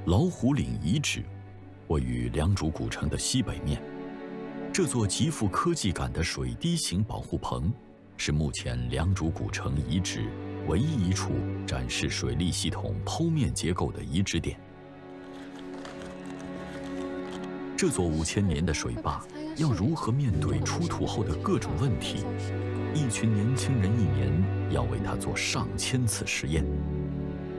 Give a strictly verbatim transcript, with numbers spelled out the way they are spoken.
老虎岭遗址位于良渚古城的西北面。这座极富科技感的水滴形保护棚，是目前良渚古城遗址唯一一处展示水利系统剖面结构的遗址点。这座五千年的水坝要如何面对出土后的各种问题？一群年轻人一年要为它做上千次实验。